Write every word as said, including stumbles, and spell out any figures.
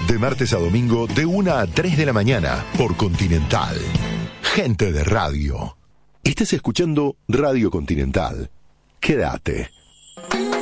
De martes a domingo, de una a tres de la mañana, por Continental. Gente de radio. Estás escuchando Radio Continental. Quédate.